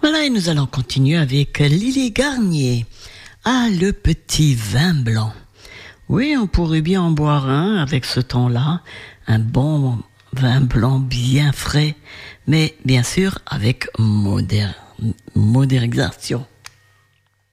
Voilà, et nous allons continuer avec Lily Garnier. Ah, le petit vin blanc. Oui, on pourrait bien en boire un avec ce temps-là. Un bon vin blanc bien frais, mais bien sûr avec modérisation.